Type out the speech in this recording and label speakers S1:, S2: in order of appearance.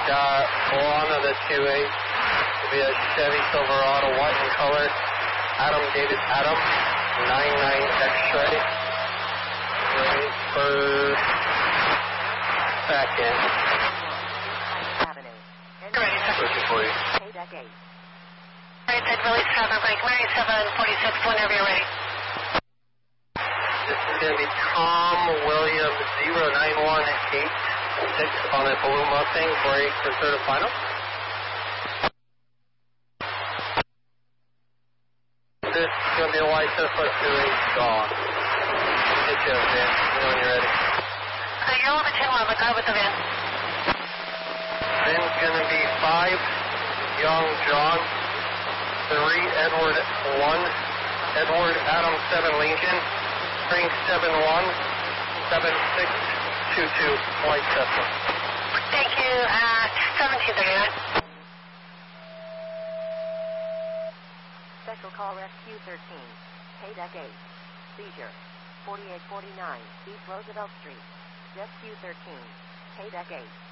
S1: One of the 2-8. Will be a Chevy Silverado, white in color. Adam David Adam, 99 X-ray. Wait for second.
S2: Ready, sir.
S1: Pushing for you.
S2: Right, said release traffic break. Mary 746, whenever you're ready.
S1: This is going to be Tom William 09186 on a Blue Mustang, break for third and final. This is going to be a white 7-4 gone. Get you up, man. When you're ready.
S2: You're over 10-11, go with the van.
S1: Then going to be 5 Young John, 3 Edward 1, Edward Adam 7 Lincoln, Spring 717622, white Cessna.
S2: Thank you. 1739.
S3: Special call Rescue 13, KDEC 8, seizure, 4849 East Roosevelt Street, Rescue 13, KDEC 8.